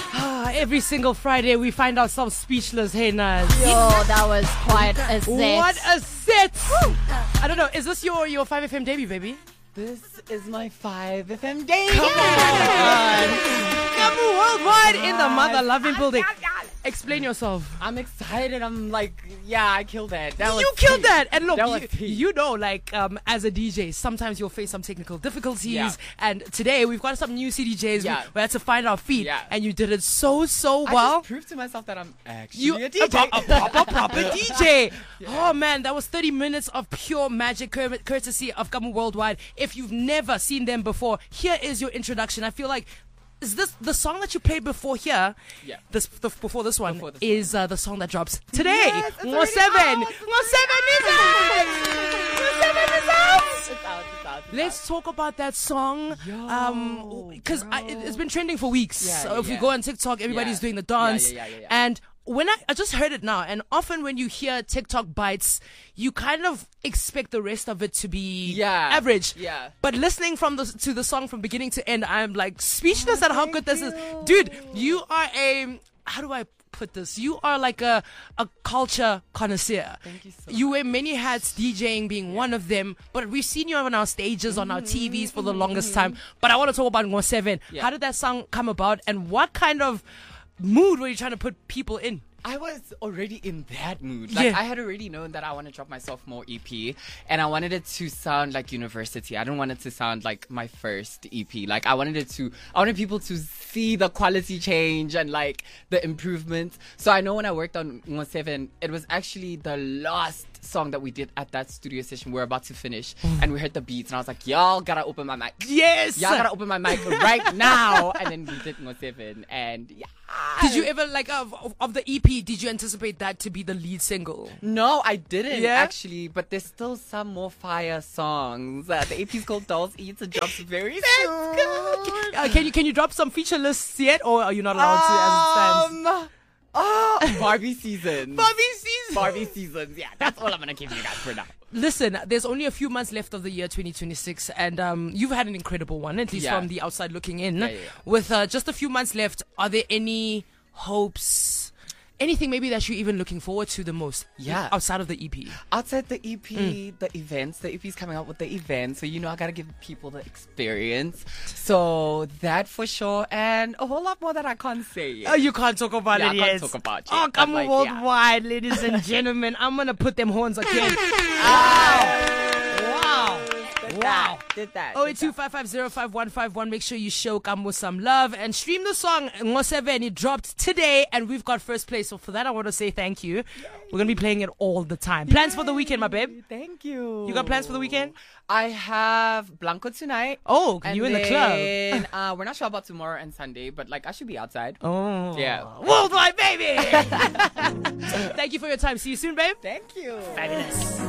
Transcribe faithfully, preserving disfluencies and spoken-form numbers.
Ah, every single Friday we find ourselves speechless, hey Naz. Yo, that was quite a set. What a set! I don't know, is this your, your five F M debut, baby? This is my five F M debut. Come on! Kamu Worldwide in the mother loving building. Explain yourself. I'm excited. I'm like, yeah, I killed that. That was You killed peak. that! And look, That was you, peak. you know, like, um, as a D J, sometimes you'll face some technical difficulties. Yeah. And today we've got some new C D Js. Yeah. We, we had to find our feet. Yeah. And you did it so, so I well. just proved to myself that I'm actually You a D J. A, pro- a proper, proper D J. Oh man, that was thirty minutes of pure magic, cur- courtesy of Kamu Worldwide. If you've never seen them before, here is your introduction. I feel like, is this the song that you played before here? Yeah. This the, before this one Before this is uh, the song that drops today. Yes, it's Ngo already seven. out. Ngo seven is out. Ngo seven is out. It's out, it's out, it's Let's talk about that song, Yo, um, because bro. it, it's been trending for weeks. Yeah, so if you yeah. go on TikTok, everybody's Yeah. doing the Yeah, dance, yeah, yeah, yeah, yeah. and when I, I just heard it now, and often when you hear TikTok bites, you kind of expect the rest of it to be Yeah. average. Yeah. But listening from the to the song from beginning to end, I'm like speechless at how thank good this is, you. dude. You are a how do I put this? You are like a a culture connoisseur. Thank you so You wear many hats, DJing being one of them. But we've seen you on our stages, on our T Vs for the longest time. But I want to talk about Ngo seven. Yeah. How did that song come about, and what kind of mood were you trying to put people in? I was already in that mood. Like, Yeah. I had already known that I want to drop my sophomore E P, and I wanted it to sound like university. I didn't want it to sound like my first E P. Like, I wanted it to, I wanted people to see the quality change and like the improvements. So I know when I worked on Ngo seven, it was actually the last song that we did at that studio session. We were about to finish, and we heard the beats, and I was like, y'all gotta open my mic. Yes. Y'all gotta open my mic right now. And then we did Ngo seven, and yeah. Did you ever like of, of, of the E P? Did you anticipate that to be the lead single? No, I didn't Yeah? actually, but there's still some more fire songs. Uh, the E P's called Dolls Eats. It drops very soon. Uh, can you can you drop some feature lists yet, or are you not allowed to as it stands? Um, oh, Barbie season. Barbie season. Barbie seasons. Yeah, that's all I'm gonna give you guys for now. Listen, there's only a few months left of the year twenty twenty-six, and um, you've had an incredible one, at least Yeah. from the outside looking in. Yeah, yeah, yeah. With uh, just a few months left, are there any hopes, anything maybe that you're even looking forward to the most? Yeah. Outside of the E P. Outside the E P, the events, the E P's coming out with the events, so you know I gotta give people the experience. So that for sure, and a whole lot more that I can't say yet. Oh, you can't talk about Yeah, it I yet. can't talk about it Oh, yet, come but, on, like, yeah. worldwide, ladies and gentlemen. I'm gonna put them horns again. Wow. Wow. Did Wow. that, did that. oh did eight two five five zero five one five one. Make sure you show Kamu some love and stream the song Ngo seven. It dropped today and we've got first place. So for that, I want to say thank you. We're going to be playing it all the time. Plans for the weekend, my babe? Thank you. You got plans for the weekend? I have Blanco tonight. Oh, And you in the club? then, uh, we're not sure about tomorrow and Sunday, but like I should be outside. Oh. Yeah. Worldwide, baby! Thank you for your time. See you soon, babe. Thank you. Fabulous.